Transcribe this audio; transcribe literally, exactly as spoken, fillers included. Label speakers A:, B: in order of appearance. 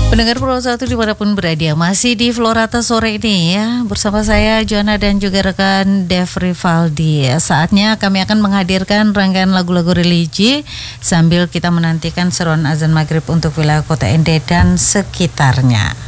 A: Pendengar Pro satu dimanapun berada, masih di Florata sore ini ya, bersama saya Joanna dan juga rekan Dev Rivaldi. Saatnya kami akan menghadirkan rangkaian lagu-lagu religi sambil kita menantikan seruan azan maghrib untuk wilayah kota Ende dan sekitarnya.